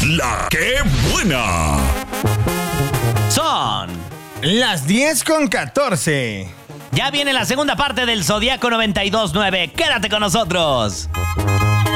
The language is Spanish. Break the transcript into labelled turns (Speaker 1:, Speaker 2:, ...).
Speaker 1: La que buena.
Speaker 2: Son
Speaker 3: las 10:14.
Speaker 2: Ya viene la segunda parte del Zodiaco 92.9. Quédate con nosotros.